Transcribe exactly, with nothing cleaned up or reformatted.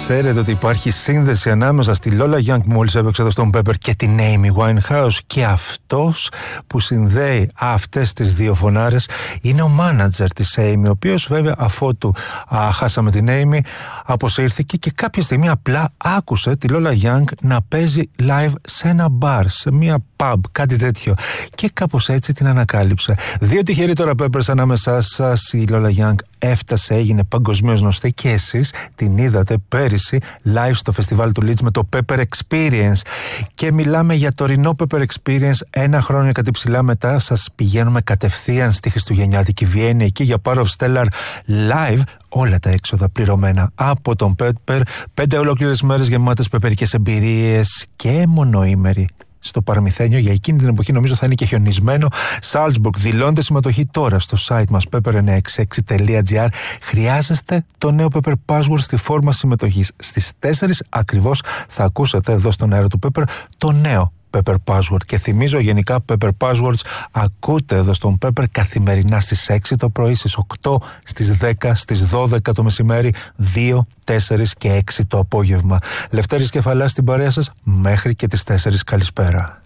Ξέρετε ότι υπάρχει σύνδεση ανάμεσα στη Lola Young που μόλις έπαιξε εδώ στον Pepper και την Amy Winehouse, και αυτός που συνδέει αυτές τις δύο φωνάρες είναι ο μάνατζερ της Amy, ο οποίος βέβαια αφότου α, χάσαμε την Amy αποσύρθηκε και κάποια στιγμή απλά άκουσε τη Lola Young να παίζει live σε ένα μπαρ, σε μια pub, κάτι τέτοιο, και κάπως έτσι την ανακάλυψε. Δύο τυχεροί τώρα Peppers ανάμεσά σας. Η Lola Young έφτασε, έγινε παγκοσμίως γνωστή και εσείς την είδατε πέρυσι live στο φεστιβάλ του Leeds με το Pepper Experience, και μιλάμε για τωρινό Pepper Experience ένα χρόνο κάτι ψηλά μετά. Σας πηγαίνουμε κατευθείαν στη χριστουγεννιάτικη Βιέννη εκεί για Power of Stellar live, όλα τα έξοδα πληρωμένα από τον Pepper, πέντε ολόκληρες μέρες γεμάτες πεπερικές εμπειρίες και μονοήμερη στο Παραμυθένιο. Για εκείνη την εποχή νομίζω θα είναι και χιονισμένο. Salzburg. Δηλώνετε συμμετοχή τώρα στο site μας pepper εννιακόσια εξήντα έξι τελεία gr. Χρειάζεστε το νέο Pepper Password στη φόρμα συμμετοχής. Στις τέσσερις ακριβώς θα ακούσετε εδώ στον αέρα του Pepper το νέο Pepper Password. Και θυμίζω γενικά Pepper Passwords ακούτε εδώ στον Pepper καθημερινά στις έξι το πρωί, στις οκτώ, στις δέκα, στις δώδεκα το μεσημέρι, δύο, τέσσερα και έξι το απόγευμα. Λευτέρης Κεφαλάς στην παρέα σας μέχρι και τις τέσσερις. Καλησπέρα.